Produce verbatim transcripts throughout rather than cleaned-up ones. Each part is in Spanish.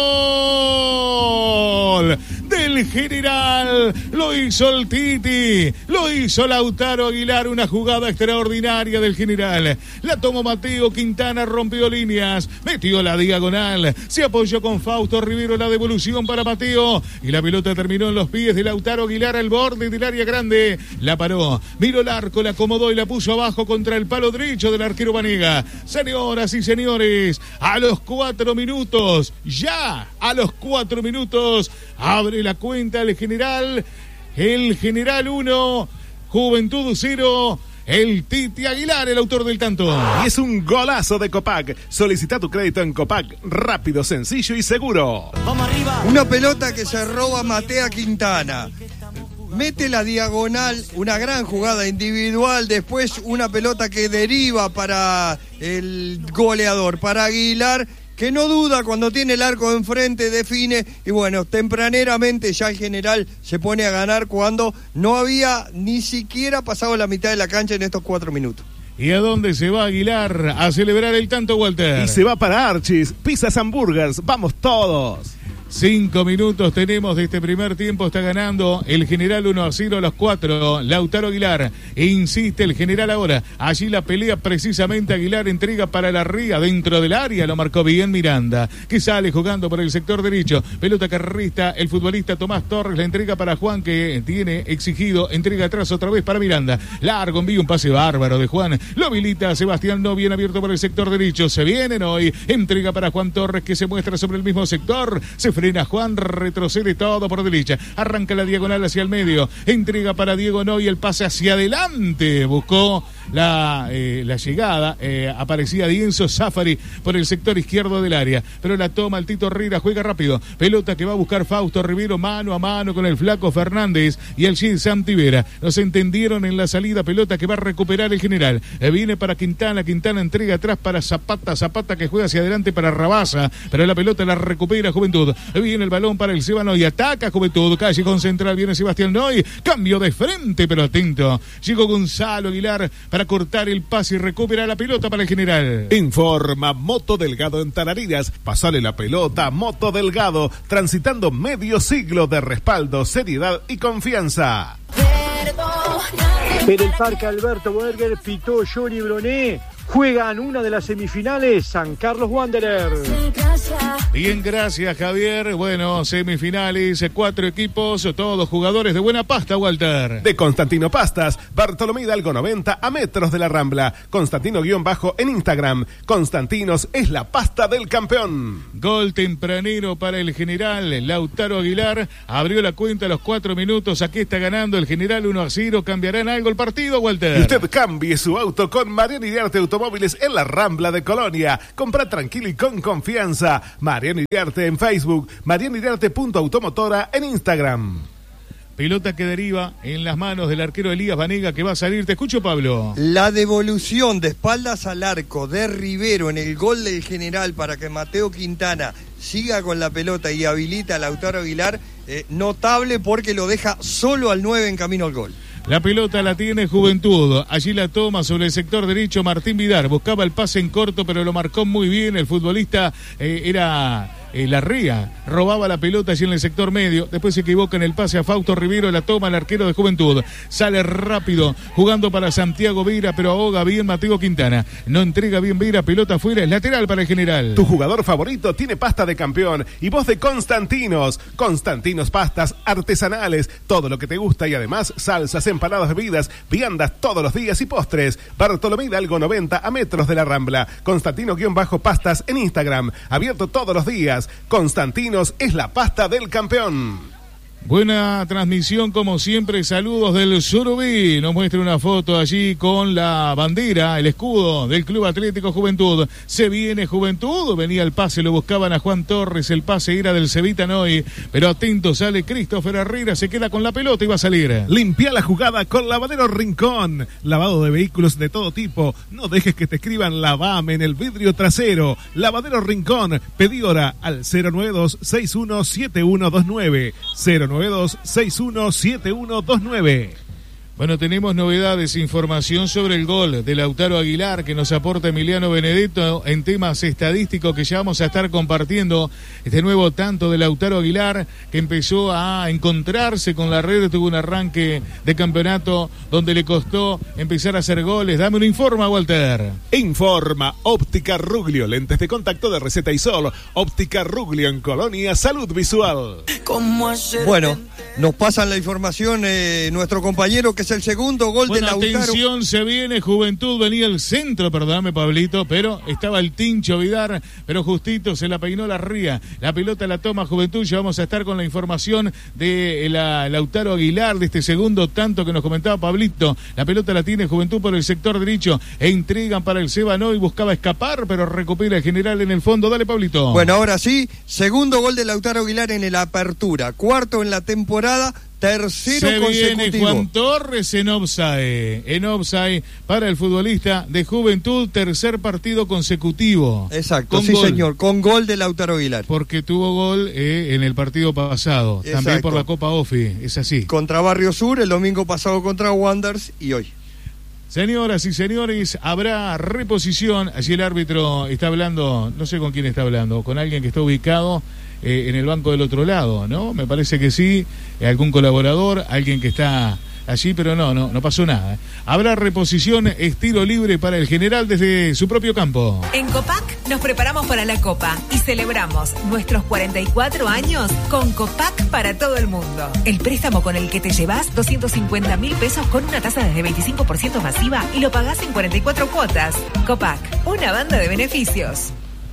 del General, lo hizo el Titi, lo hizo Lautaro Aguilar, una jugada extraordinaria del General, la tomó Mateo Quintana, rompió líneas, metió la diagonal, se apoyó con Fausto Rivero, la devolución para Mateo, y la pelota terminó en los pies de Lautaro Aguilar al borde del área grande, la paró, miró el arco, la acomodó y la puso abajo contra el palo derecho del arquero Banega. Señoras y señores, a los cuatro minutos, ya a los cuatro minutos, abre la cuenta el General, el General uno, Juventud cero, el Titi Aguilar, el autor del tanto. Y es un golazo de Copac. Solicita tu crédito en Copac, rápido, sencillo y seguro. Vamos arriba. Una pelota que se roba Mateo Quintana. Mete la diagonal, una gran jugada individual, después una pelota que deriva para el goleador, para Aguilar, que no duda cuando tiene el arco enfrente, define, y bueno, tempraneramente ya el General se pone a ganar cuando no había ni siquiera pasado la mitad de la cancha en estos cuatro minutos. ¿Y a dónde se va Aguilar a celebrar el tanto, Walter? Y se va para Archis, Pizzas Hamburgers, vamos todos. Cinco minutos tenemos de este primer tiempo, está ganando el General uno a cero a los cuatro, Lautaro Aguilar, e insiste el General ahora, allí la pelea precisamente, Aguilar entrega para la ría dentro del área, lo marcó bien Miranda, que sale jugando por el sector derecho, pelota carrerista, el futbolista Tomás Torres, la entrega para Juan, que tiene exigido, entrega atrás otra vez para Miranda, largo envío, un pase bárbaro de Juan, lo habilita Sebastián No, bien abierto por el sector derecho, se vienen hoy, entrega para Juan Torres, que se muestra sobre el mismo sector, se frena Juan, retrocede todo por derecha, arranca la diagonal hacia el medio, entrega para Diego Noy, el pase hacia adelante, buscó la, eh, la llegada, eh, aparecía Dienzo Zafari por el sector izquierdo del área, pero la toma el Tito Herrera, juega rápido, pelota que va a buscar Fausto Rivero, mano a mano con el flaco Fernández y el Gil Santivera, nos entendieron en la salida, pelota que va a recuperar el General, eh, viene para Quintana, Quintana entrega atrás para Zapata, Zapata que juega hacia adelante para Rabasa, pero la pelota la recupera Juventud, viene el balón para el Seba Noy, ataca Juventud, calle con central, viene Sebastián Noy, cambio de frente, pero atento, llegó Gonzalo Aguilar para cortar el pase y recupera la pelota para el General. Informa Moto Delgado en Tarariras, pasale la pelota Moto Delgado, transitando medio siglo de respaldo, seriedad y confianza. En el Parque Alberto Berger, pitó Johnny Broné. Juegan una de las semifinales San Carlos Wanderers. Bien, gracias Javier. Bueno, semifinales, cuatro equipos, todos jugadores de buena pasta, Walter. De Constantino Pastas, Bartolomé Hidalgo noventa a metros de la Rambla. Constantino guión bajo en Instagram. Constantinos es la pasta del campeón. Gol tempranero para el General. Lautaro Aguilar abrió la cuenta a los cuatro minutos. Aquí está ganando el General uno a cero. ¿Cambiarán algo el partido, Walter? Y usted cambie su auto con Mariano Iriarte Automóviles en la Rambla de Colonia. Compra tranquilo y con confianza. Mariano Iriarte en Facebook, mariano iriarte punto automotora en Instagram. Pelota que deriva en las manos del arquero Elías Banega, que va a salir. Te escucho, Pablo. La devolución de espaldas al arco de Rivero en el gol del General para que Mateo Quintana siga con la pelota y habilita a Lautaro Aguilar, eh, notable porque lo deja solo al nueve en camino al gol. La pelota la tiene Juventud, allí la toma sobre el sector derecho Martín Vidar, buscaba el pase en corto pero lo marcó muy bien, el futbolista eh, era eh, Larrea, robaba la pelota allí en el sector medio, después se equivoca en el pase a Fausto Rivero, la toma el arquero de Juventud, sale rápido, jugando para Santiago Vira, pero ahoga bien Mateo Quintana, no entrega bien Vira, pelota afuera, es lateral para el General. Tu jugador favorito tiene pasta de campeón y vos de Constantinos, Constantinos pastas artesanales, todo lo que te gusta y además salsas, empanadas, bebidas, viandas todos los días y postres. Bartolomé Hidalgo noventa a metros de la Rambla. Constantino-pastas en Instagram. Abierto todos los días. Constantinos es la pasta del campeón. Buena transmisión como siempre, saludos del Surubí, nos muestra una foto allí con la bandera, el escudo del Club Atlético Juventud, se viene Juventud, venía el pase, lo buscaban a Juan Torres, el pase era del Cevita Noy, pero atento sale Christopher Herrera, se queda con la pelota y va a salir. Limpia la jugada con Lavadero Rincón, lavado de vehículos de todo tipo, no dejes que te escriban lavame en el vidrio trasero, Lavadero Rincón, pedí hora al cero nueve dos seis uno siete uno dos nueve, cero nueve dos seis uno siete uno dos nueve. Bueno, tenemos novedades, información sobre el gol de Lautaro Aguilar que nos aporta Emiliano Benedetto en temas estadísticos que ya vamos a estar compartiendo. Este nuevo tanto de Lautaro Aguilar que empezó a encontrarse con la red, tuvo un arranque de campeonato donde le costó empezar a hacer goles. Dame un informa, Walter. Informa Óptica Ruglio, lentes de contacto de receta y sol. Óptica Ruglio en Colonia, salud visual. Bueno, nos pasan la información eh, nuestro compañero que es el segundo gol bueno, de Lautaro. Atención, se viene Juventud, venía el centro, perdóname Pablito, pero estaba el Tincho Vidar, pero justito se la peinó la ría. La pelota la toma Juventud, ya vamos a estar con la información de la Lautaro Aguilar, de este segundo tanto que nos comentaba Pablito. La pelota la tiene Juventud por el sector derecho e intrigan para el Sebano y buscaba escapar, pero recupera el general en el fondo. Dale, Pablito. Bueno, ahora sí, segundo gol de Lautaro Aguilar en el apertura, cuarto en la temporada. Tercero se consecutivo. Viene Juan Torres en offside, en offside para el futbolista de Juventud, tercer partido consecutivo. Exacto, con sí gol. señor, con gol de Lautaro Aguilar. Porque tuvo gol eh, en el partido pasado, Exacto. También por la Copa Ofi, es así. Contra Barrio Sur, el domingo pasado contra Wanderers y hoy. Señoras y señores, habrá reposición. Allí el árbitro está hablando, no sé con quién está hablando, con alguien que está ubicado eh, en el banco del otro lado, ¿no? Me parece que sí, eh, algún colaborador, alguien que está allí, pero no, no, no pasó nada. Habrá reposición, estilo libre para el general desde su propio campo. En Copac nos preparamos para la Copa y celebramos nuestros cuarenta y cuatro años con Copac para todo el mundo. El préstamo con el que te llevas doscientos cincuenta mil pesos con una tasa desde veinticinco por ciento masiva y lo pagás en cuarenta y cuatro cuotas. Copac, una banda de beneficios.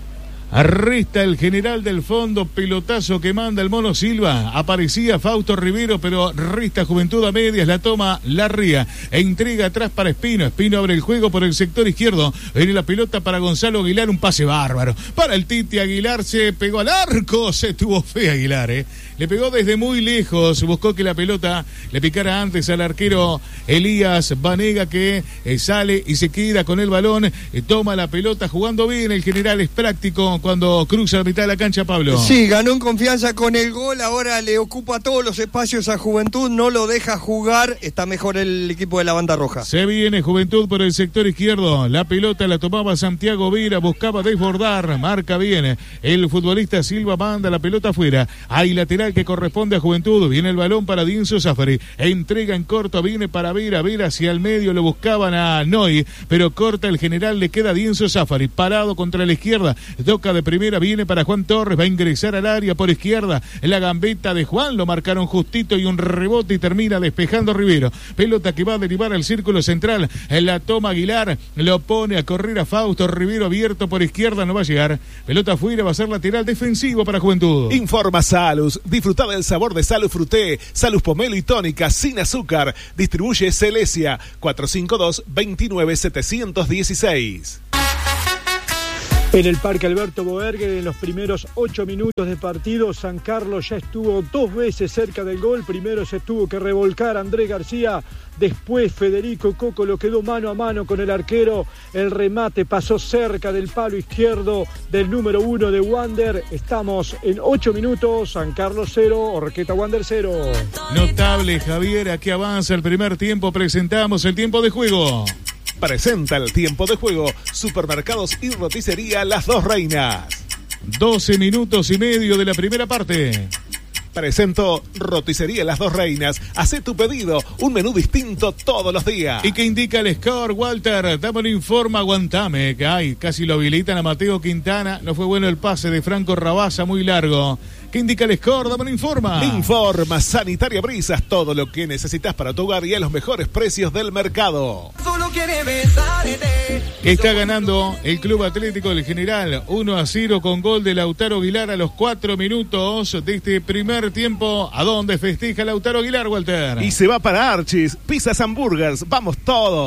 Arresta el general del fondo, pelotazo que manda el Mono Silva. Aparecía Fausto Rivero, pero resta Juventud a medias, la toma Larría. E entrega atrás para Espino. Espino abre el juego por el sector izquierdo. Viene la pelota para Gonzalo Aguilar, un pase bárbaro. Para el Titi Aguilar, se pegó al arco. Se tuvo fe Aguilar, ¿eh? Le pegó desde muy lejos. Buscó que la pelota le picara antes al arquero Elías Vanega, que eh, sale y se queda con el balón. Eh, toma la pelota jugando bien. El general es práctico cuando cruza la mitad de la cancha, Pablo. Sí, ganó en confianza con el gol, ahora le ocupa todos los espacios a Juventud, no lo deja jugar, está mejor el equipo de la banda roja. Se viene Juventud por el sector izquierdo, la pelota la tomaba Santiago Vira, buscaba desbordar, marca bien, el futbolista Silva manda la pelota afuera, hay lateral que corresponde a Juventud, viene el balón para Dinso Zafari, entrega en corto, viene para Vira, Vira hacia el medio, lo buscaban a Noy, pero corta el general, le queda Dinso Zafari, parado contra la izquierda, toca de primera, viene para Juan Torres, va a ingresar al área por izquierda, en la gambeta de Juan, lo marcaron justito y un rebote y termina despejando Rivero, pelota que va a derivar al círculo central, en la toma Aguilar, lo pone a correr a Fausto, Rivero abierto por izquierda, no va a llegar, pelota afuera, va a ser lateral defensivo para Juventud. Informa Salus, disfruta del sabor de Salus Fruté, Salus Pomelo y tónica sin azúcar, distribuye Celesia, cuatro cinco dos, dos nueve siete uno seis. En el Parque Alberto Boerger, en los primeros ocho minutos de partido, San Carlos ya estuvo dos veces cerca del gol. Primero se tuvo que revolcar Andrés García, después Federico Coco lo quedó mano a mano con el arquero. El remate pasó cerca del palo izquierdo del número uno de Wander. Estamos en ocho minutos, San Carlos cero, Orqueta Wander cero. Notable, Javier, aquí avanza el primer tiempo, presentamos el tiempo de juego. Presenta el tiempo de juego, Supermercados y Roticería Las Dos Reinas. doce minutos y medio de la primera parte. Presento Roticería Las Dos Reinas. Hacé tu pedido, un menú distinto todos los días. ¿Y qué indica el score, Walter? Dame un informe, aguantame, que hay, casi lo habilitan a Mateo Quintana. No fue bueno el pase de Franco Rabasa, muy largo. ¿Qué indica el score? Dame un informa. Informa Sanitaria Brisas, todo lo que necesitas para tu hogar y a los mejores precios del mercado. Está ganando el Club Atlético del General uno a cero con gol de Lautaro Aguilar a los cuatro minutos de este primer tiempo. ¿A dónde festeja Lautaro Aguilar, Walter? Y se va para Archis, Pizzas and Burgers, vamos todos.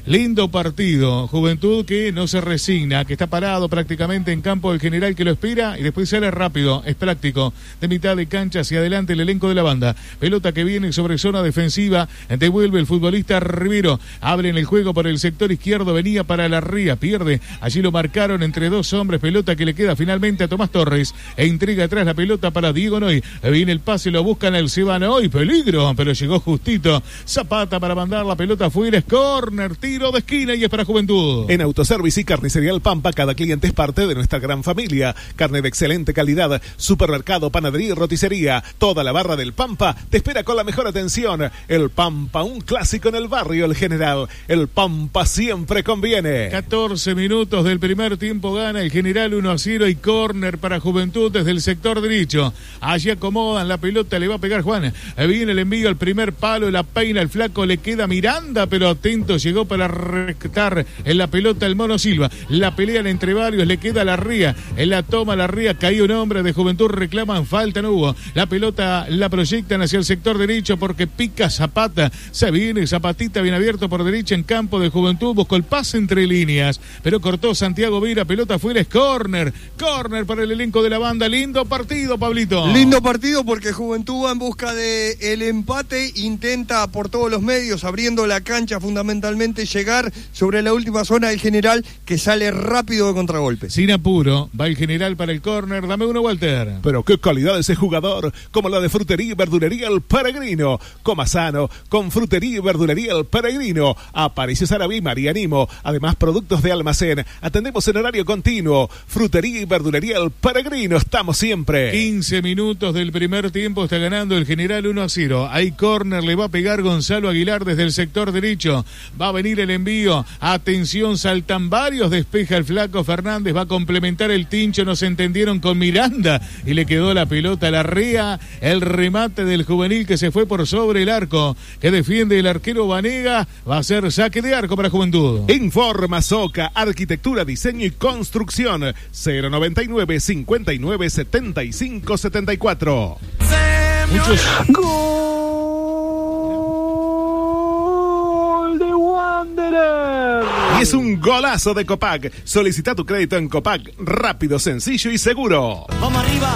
Lindo partido. Juventud que no se resigna, que está parado prácticamente en campo del General, que lo espera y después sale rápido. Es práctico. De mitad de cancha hacia adelante el elenco de la banda. Pelota que viene sobre zona defensiva. Devuelve el futbolista Rivero. Abre en el juego por el sector izquierdo. Venía para la ría. Pierde. Allí lo marcaron entre dos hombres. Pelota que le queda finalmente a Tomás Torres. E entrega atrás la pelota para Diego Noy. Viene el pase, lo buscan el Sebano. Y peligro, pero llegó justito. Zapata para mandar la pelota afuera. Es córner, tiro de esquina y es para Juventud. En Autoservice y Carnicería El Pampa, cada cliente es parte de nuestra gran familia. Carne de excelente calidad, supermercado, panadería y roticería. Toda la barra del Pampa te espera con la mejor atención. El Pampa, un clásico en el barrio El General. El Pampa siempre conviene. catorce minutos del primer tiempo, gana el General uno a cero y córner para Juventud desde el sector derecho. Allí acomodan la pelota, le va a pegar Juan. Viene el envío al primer palo, la peina el flaco, le queda Miranda, pero atento, llegó para rectar en la pelota el Mono Silva. La pelean entre varios, le queda la Ría. En la toma la Ría, caía un hombre de Juventud, reclaman falta, no hubo. La pelota la proyectan hacia el sector derecho porque pica Zapata. Se viene Zapatita bien abierto por derecha en campo de Juventud, buscó el pase entre líneas, pero cortó Santiago Vera, pelota afuera, es córner. Córner para el elenco de la banda. Lindo partido, Pablito. Lindo partido porque Juventud va en busca de el empate, intenta por todos los medios, abriendo la cancha fundamentalmente, llegar sobre la última zona del General, que sale rápido de contragolpe. Sin apuro, va el General para el córner. Dame uno, Walter. Pero qué calidad ese jugador, como la de Frutería y Verdulería El Peregrino. Coma sano, con Frutería y Verdulería El Peregrino. Aparicio Sarabí, Marianimo. Además, productos de almacén. Atendemos en horario continuo. Frutería y Verdulería El Peregrino. Estamos siempre. quince minutos del primer tiempo, está ganando el General uno a cero. Hay córner, le va a pegar Gonzalo Aguilar desde el sector derecho. Va a venir el envío. Atención, saltan varios, despeja el flaco Fernández, va a complementar el Tincho, no se entendieron con Miranda y le quedó la pelota a la Ría. El remate del juvenil que se fue por sobre el arco, que defiende el arquero Vanega, va a ser saque de arco para Juventud. Informa Soca, arquitectura, diseño y construcción. cero noventa y nueve, cincuenta y nueve, setenta y cinco, setenta y cuatro. Muchos... ¡Gol de Wanderer! Y es un golazo de Copac. Solicita tu crédito en Copac, rápido, sencillo y seguro. Vamos arriba.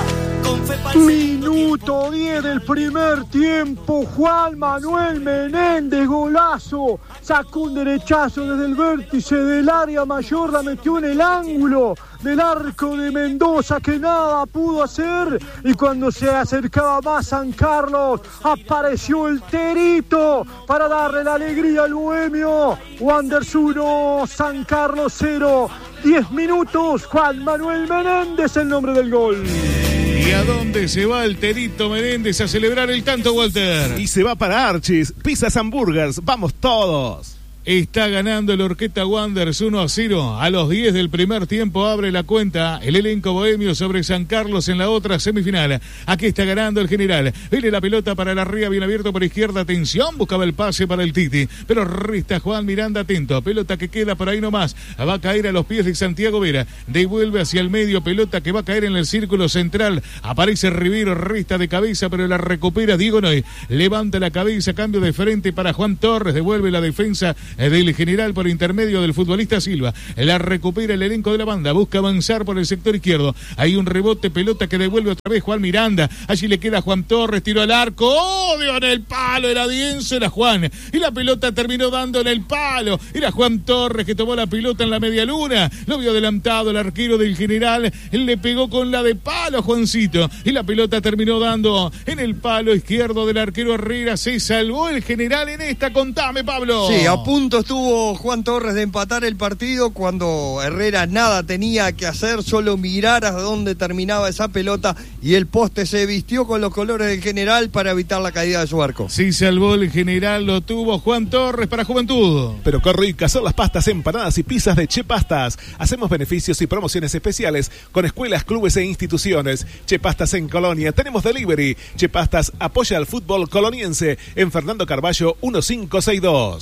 Minuto diez del primer tiempo, Juan Manuel Menéndez, golazo, sacó un derechazo desde el vértice del área mayor, la metió en el ángulo del arco de Mendoza, que nada pudo hacer, y cuando se acercaba más San Carlos, apareció el Terito para darle la alegría al bohemio. Wanderers uno, San Carlos cero, diez minutos, Juan Manuel Menéndez el nombre del gol. ¿Y a dónde se va el Terito Menéndez a celebrar el tanto, Walter? Y se va para Archis, Pizzas Hamburgers, vamos todos. Está ganando el Orquesta Wanderers uno a cero. A los diez del primer tiempo abre la cuenta el elenco bohemio sobre San Carlos en la otra semifinal. Aquí está ganando el General. Viene la pelota para la Ría, bien abierto por izquierda. Atención, buscaba el pase para el Titi, pero resta Juan Miranda atento. Pelota que queda por ahí nomás. Va a caer a los pies de Santiago Vera. Devuelve hacia el medio. Pelota que va a caer en el círculo central. Aparece Rivero, resta de cabeza, pero la recupera Diego Noy. Levanta la cabeza, cambio de frente para Juan Torres. Devuelve la defensa del General por intermedio del futbolista Silva. La recupera el elenco de la banda, busca avanzar por el sector izquierdo. Hay un rebote, pelota que devuelve otra vez Juan Miranda. Allí le queda Juan Torres, tiro al arco. ¡Oh! Dio en el palo, era Dienzo, era Juan. Y la pelota terminó dando en el palo. Era Juan Torres que tomó la pelota en la media luna. Lo vio adelantado el arquero del General. Él le pegó con la de palo a Juancito. Y la pelota terminó dando en el palo izquierdo del arquero Herrera. Se salvó el General en esta. Contame, Pablo. Sí, a punto estuvo Juan Torres de empatar el partido cuando Herrera nada tenía que hacer, solo mirar a dónde terminaba esa pelota, y el poste se vistió con los colores del General para evitar la caída de su arco. Sí, salvó el General, lo tuvo Juan Torres para Juventud. Pero qué ricas son las pastas, empanadas y pizzas de Che Pastas. Hacemos beneficios y promociones especiales con escuelas, clubes e instituciones. Che Pastas en Colonia, tenemos delivery. Che Pastas apoya al fútbol coloniense en Fernando Carballo mil quinientos sesenta y dos.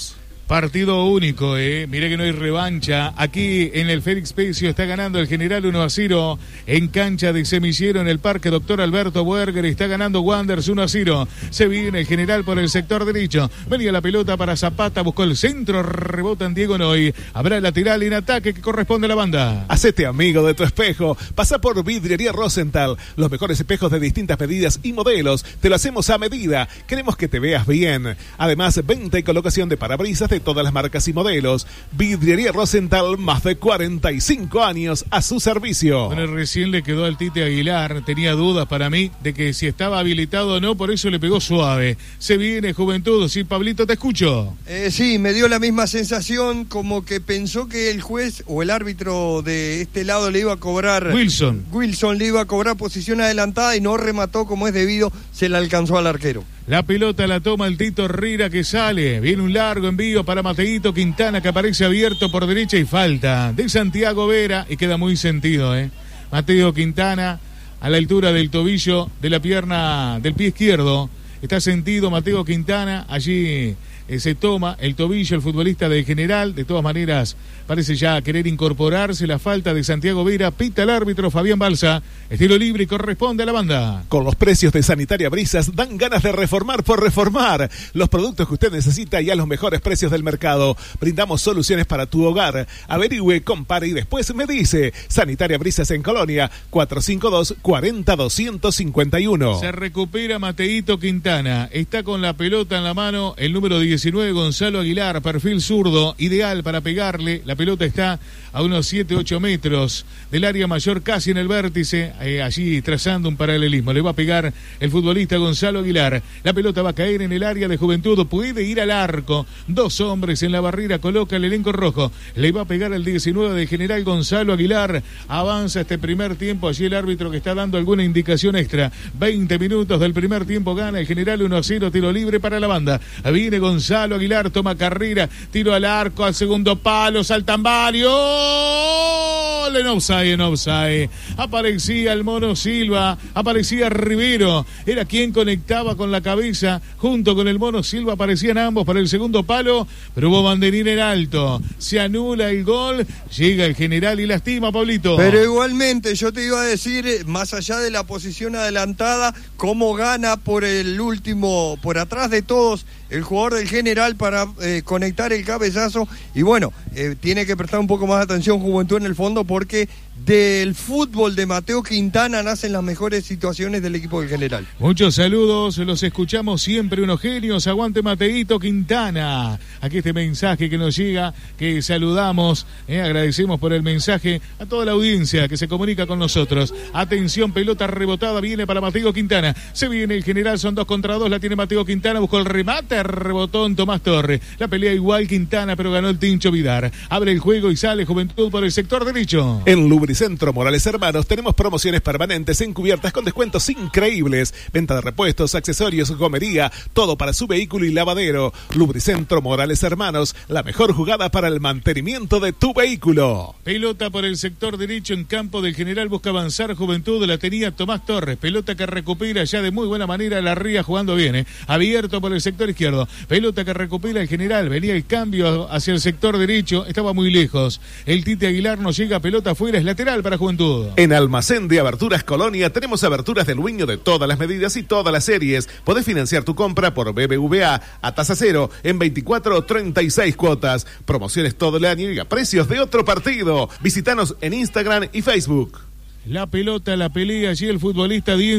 Partido único, eh. Mire que no hay revancha. Aquí en el Félix Pecio está ganando el General uno a cero en cancha de Semillero en el Parque Doctor Alberto Boerger. Está ganando Wanderers uno a cero. Se viene el General por el sector derecho. Venía la pelota para Zapata, buscó el centro, rebota en Diego Noy. Habrá lateral en ataque que corresponde a la banda. Hacete amigo de tu espejo. Pasa por Vidriería Rosenthal. Los mejores espejos de distintas medidas y modelos. Te lo hacemos a medida. Queremos que te veas bien. Además, venta y colocación de parabrisas de todas las marcas y modelos. Vidriería Rosenthal, más de cuarenta y cinco años a su servicio. Bueno, recién le quedó al Tite Aguilar. Tenía dudas para mí de que si estaba habilitado o no, por eso le pegó suave. Se viene Juventud. Sí, Pablito, te escucho. Eh, sí, me dio la misma sensación, como que pensó que el juez o el árbitro de este lado le iba a cobrar... Wilson. Wilson le iba a cobrar posición adelantada y no remató como es debido, se le alcanzó al arquero. La pelota la toma el Tito Rira que sale. Viene un largo envío para Mateito Quintana que aparece abierto por derecha y falta de Santiago Vera y queda muy sentido, ¿eh? Mateo Quintana a la altura del tobillo de la pierna del pie izquierdo. Está sentido Mateo Quintana. Allí eh, se toma el tobillo el futbolista de General. De todas maneras parece ya querer incorporarse. La falta de Santiago Vera. Pita el árbitro Fabián Balsa. Estilo libre y corresponde a la banda. Con los precios de Sanitaria Brisas dan ganas de reformar por reformar. Los productos que usted necesita y a los mejores precios del mercado. Brindamos soluciones para tu hogar. Averigüe, compare y después me dice. Sanitaria Brisas en Colonia, cuatro cinco dos, cuatro cero, dos cinco uno. Se recupera Mateito Quintana. Está con la pelota en la mano el número diecinueve Gonzalo Aguilar. Perfil zurdo, ideal para pegarle. La pelota está a unos siete ocho metros del área mayor, casi en el vértice. Eh, allí trazando un paralelismo. Le va a pegar el futbolista Gonzalo Aguilar. La pelota va a caer en el área de Juventud. Puede ir al arco. Dos hombres en la barrera. Coloca el elenco rojo. Le va a pegar el diecinueve de General Gonzalo Aguilar. Avanza este primer tiempo. Allí el árbitro que está dando alguna indicación extra. veinte minutos del primer tiempo. Gana el General uno a cero. Tiro libre para la banda. Viene Gonzalo Aguilar. Toma carrera. Tiro al arco. Al segundo palo. Saltan varios. En offside, en offside. Aparecía el Mono Silva, aparecía Rivero, era quien conectaba con la cabeza, junto con el Mono Silva aparecían ambos para el segundo palo, pero hubo banderín en alto, se anula el gol, llega el General y lastima, Pablito. Pero igualmente yo te iba a decir, más allá de la posición adelantada, cómo gana por el último, por atrás de todos, el jugador del General para eh, conectar el cabezazo, y bueno, eh, tiene que prestar un poco más de atención Juventud en el fondo, porque del fútbol de Mateo Quintana nacen las mejores situaciones del equipo del General. Muchos saludos, los escuchamos siempre, unos genios. Aguante Mateito Quintana. Aquí este mensaje que nos llega, que saludamos, eh, agradecemos por el mensaje a toda la audiencia que se comunica con nosotros. Atención, pelota rebotada, viene para Mateo Quintana. Se viene el General, son dos contra dos, la tiene Mateo Quintana, buscó el remate, rebotó en Tomás Torres. La pelea igual Quintana, pero ganó el Tincho Vidar. Abre el juego y sale Juventud por el sector derecho. En Lubricentro Morales Hermanos tenemos promociones permanentes en cubiertas con descuentos increíbles. Venta de repuestos, accesorios, gomería, todo para su vehículo y lavadero. Lubricentro Morales Hermanos, la mejor jugada para el mantenimiento de tu vehículo. Pelota por el sector derecho en campo del General, busca avanzar Juventud, la tenía Tomás Torres. Pelota que recupera ya de muy buena manera la Ría jugando bien, ¿eh? Abierto por el sector izquierdo. Pelota que recupera el General, venía el cambio hacia el sector derecho, estaba muy lejos. El Tite Aguilar no llega, pelota afuera, es lateral para Juventud. En Almacén de Aberturas Colonia tenemos aberturas del Dueño de todas las medidas y todas las series. Podés financiar tu compra por B B V A a tasa cero en veinticuatro o treinta y seis cuotas. Promociones todo el año y a precios de otro partido. Visítanos en Instagram y Facebook. La pelota, la pelea allí el futbolista Diego